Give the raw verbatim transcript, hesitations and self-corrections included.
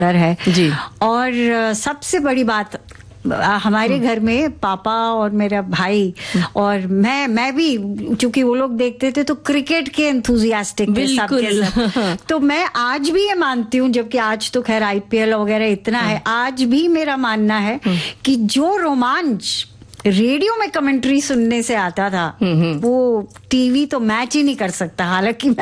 है जी। और सबसे बड़ी बात, हमारे घर में पापा और मेरा भाई और मैं मैं भी, चूंकि वो लोग देखते थे तो क्रिकेट के एंथुजियास्टिक थे सबके सब। तो मैं आज भी ये मानती हूँ, जबकि आज तो खैर आईपीएल वगैरह इतना है, आज भी मेरा मानना है कि जो रोमांच रेडियो में कमेंट्री सुनने से आता था वो टीवी तो मैच ही नहीं कर सकता। हालांकि